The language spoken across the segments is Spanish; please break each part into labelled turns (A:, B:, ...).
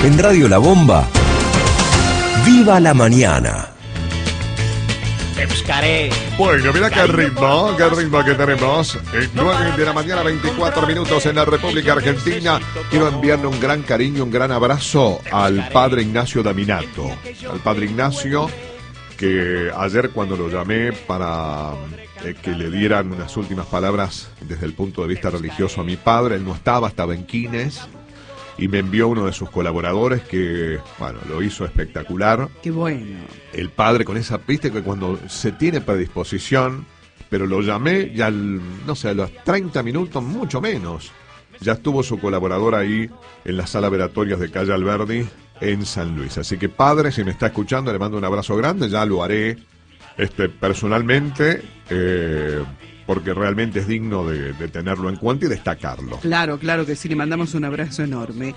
A: En Radio La Bomba, ¡viva la mañana!
B: Te buscaré.
C: Bueno, mira qué ritmo que tenemos. 9 de la mañana, 24 minutos en la República Argentina. Quiero enviarle un gran cariño, un gran abrazo al padre Ignacio Daminato. Al padre Ignacio, que ayer cuando lo llamé para que le dieran unas últimas palabras desde el punto de vista religioso a mi padre, él no estaba en Quines. Y me envió uno de sus colaboradores que, bueno, lo hizo espectacular.
D: Qué bueno.
C: El padre con esa pista que cuando se tiene predisposición, pero lo llamé ya, no sé, a los 30 minutos, mucho menos. Ya estuvo su colaborador ahí en la sala Veratorias de Calle Alberdi en San Luis. Así que padre, si me está escuchando, le mando un abrazo grande, ya lo haré personalmente, porque realmente es digno de tenerlo en cuenta y destacarlo.
D: Claro que sí, le mandamos un abrazo enorme.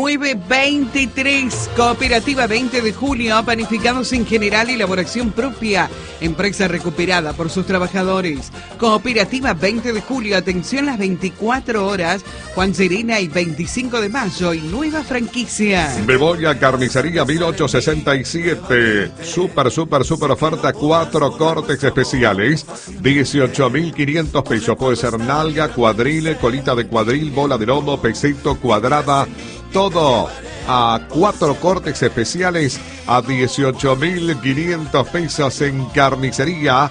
D: 923, Cooperativa 20 de Julio, panificados en general y elaboración propia, empresa recuperada por sus trabajadores. Cooperativa 20 de Julio, atención las 24 horas, Juan Serena y 25 de mayo, y nueva franquicia.
C: Begoña Carnicería 1867, super oferta, 4 cortes especiales, 18.500 pesos. Puede ser nalga, cuadril, colita de cuadril, bola de lomo, pesito, cuadrada, todo a 4 cortes especiales a 18.500 pesos en Carnicería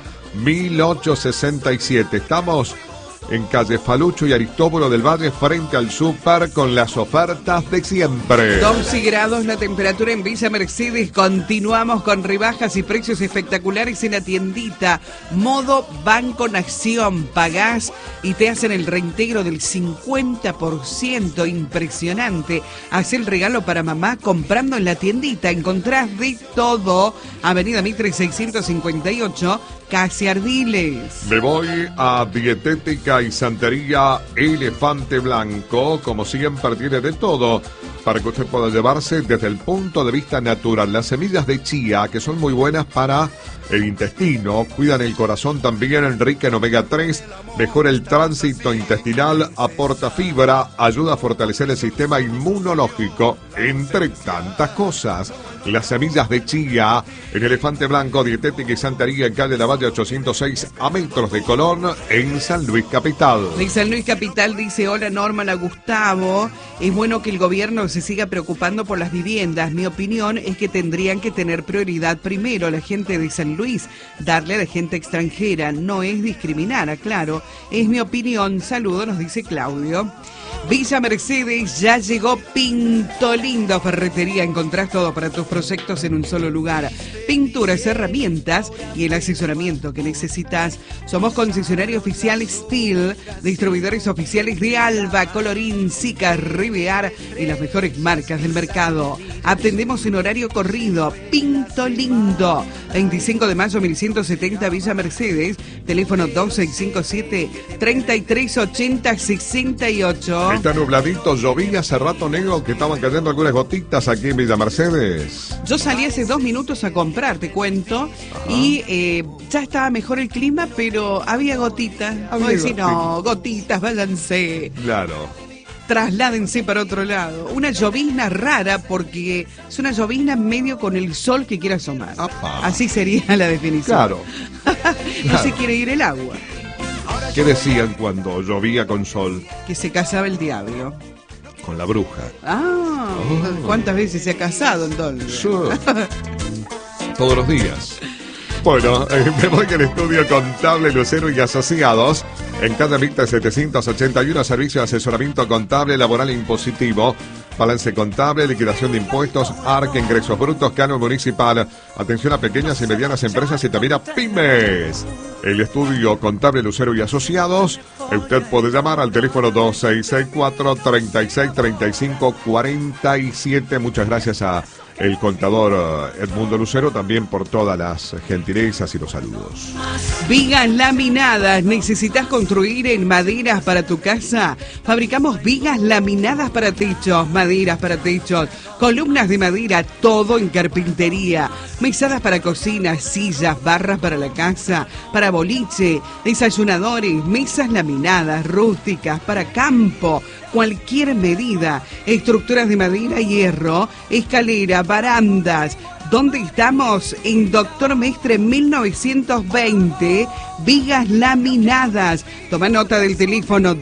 C: 1867. Estamos en calle Falucho y Aristóbulo del Valle, frente al súper, con las ofertas de siempre.
D: 12 grados la temperatura en Villa Mercedes. Continuamos con rebajas y precios espectaculares en la tiendita. Modo Banco Nación. Pagás y te hacen el reintegro del 50%. Impresionante. Haz el regalo para mamá comprando en la tiendita. Encontrás de todo. Avenida Mitre 658. Casi Ardiles.
C: Me voy a Dietética y Santería Elefante Blanco. Como siempre, tiene de todo para que usted pueda llevarse desde el punto de vista natural. Las semillas de chía, que son muy buenas para el intestino, cuidan el corazón también, rica en omega 3, mejora el tránsito intestinal, aporta fibra, ayuda a fortalecer el sistema inmunológico, entre tantas cosas. Las semillas de chía en Elefante Blanco, Dietética y Santería en calle Lavalle 806, a metros de Colón, en San Luis Capital.
D: De San Luis Capital dice: hola Norma, la Gustavo. Es bueno que el gobierno se siga preocupando por las viviendas. Mi opinión es que tendrían que tener prioridad primero a la gente de San Luis. Darle a la gente extranjera no es discriminar, aclaro. Es mi opinión. Saludo, nos dice Claudio. Villa Mercedes, ya llegó Pinto Lindo Ferretería. Encontrás todo para tus proyectos en un solo lugar. Pinturas, herramientas y el asesoramiento que necesitas. Somos concesionario oficial Steel, distribuidores oficiales de Alba, Colorín, Sica, Rivear y las mejores marcas del mercado. Atendemos en horario corrido. Pinto Lindo, 25 de mayo 1170, Villa Mercedes. Teléfono 2657-3380-68.
C: Está nubladito, llovía hace rato, negro, que estaban cayendo algunas gotitas aquí en Villa Mercedes.
D: Yo salí hace 2 minutos a comprar, te cuento. Ajá. Y ya estaba mejor el clima, pero había gotitas. Vamos a decir, no, gotitas, váyanse.
C: Claro.
D: Trasládense para otro lado. Una llovizna rara, porque es una llovizna medio con el sol que quiere asomar.
C: Apa.
D: Así sería la definición.
C: Claro.
D: No se quiere ir el agua.
C: ¿Qué decían cuando llovía con sol?
D: Que se casaba el diablo.
C: Con la bruja.
D: ¿Cuántas veces se ha casado entonces?
C: Sí. Todos los días. Bueno, me voy al estudio contable Lucero y Asociados. En calle Víctor 781, servicio de asesoramiento contable, laboral e impositivo, balance contable, liquidación de impuestos, ARC, ingresos brutos, canon municipal, atención a pequeñas y medianas empresas y también a pymes. El estudio contable Lucero y Asociados, usted puede llamar al teléfono 2664-3635-47. Muchas gracias a el contador Edmundo Lucero, también por todas las gentilezas y los saludos.
D: Vigas laminadas. ¿Necesitas construir en maderas para tu casa? Fabricamos vigas laminadas para techos, maderas para techos, columnas de madera, todo en carpintería, mesadas para cocina, sillas, barras para la casa, para boliche, desayunadores, mesas laminadas, rústicas, para campo, cualquier medida, estructuras de madera y hierro, escalera, barandas. ¿Dónde estamos? En Doctor Mestre 1920, vigas laminadas. Toma nota del teléfono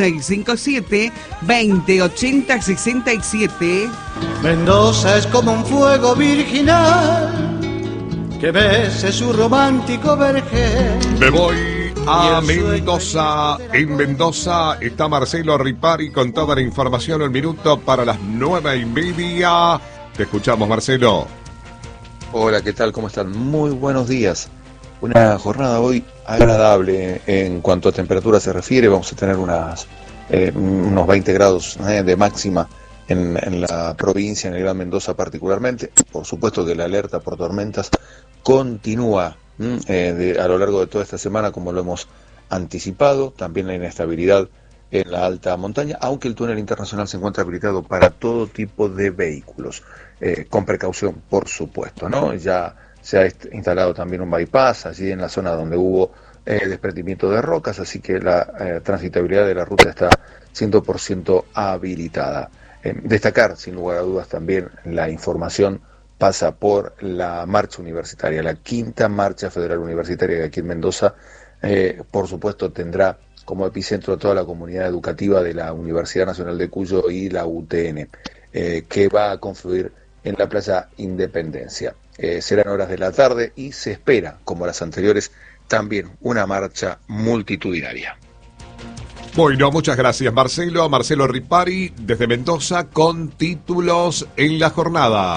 D: 2657-2080-67.
E: Mendoza es como un fuego virginal que bese su romántico vergel.
C: Me voy a Mendoza. En Mendoza está Marcelo Ripari con toda la información al minuto para las 9:30. Te escuchamos, Marcelo.
F: Hola, ¿qué tal? ¿Cómo están? Muy buenos días. Una jornada hoy agradable en cuanto a temperatura se refiere. Vamos a tener unos 20 grados de máxima en la provincia, en el Gran Mendoza particularmente. Por supuesto que la alerta por tormentas continúa a lo largo de toda esta semana, como lo hemos anticipado. También la inestabilidad en la alta montaña, aunque el túnel internacional se encuentra habilitado para todo tipo de vehículos, con precaución, por supuesto, ¿no? Ya se ha instalado también un bypass allí en la zona donde hubo desprendimiento de rocas, así que la transitabilidad de la ruta está 100% habilitada. Destacar, sin lugar a dudas, también la información pasa por la marcha universitaria, la quinta marcha federal universitaria que aquí en Mendoza, por supuesto, tendrá como epicentro a toda la comunidad educativa de la Universidad Nacional de Cuyo y la UTN, que va a confluir en la Playa Independencia. Serán horas de la tarde y se espera, como las anteriores, también una marcha multitudinaria.
C: Bueno, muchas gracias, Marcelo. Marcelo Ripari desde Mendoza con títulos en la jornada.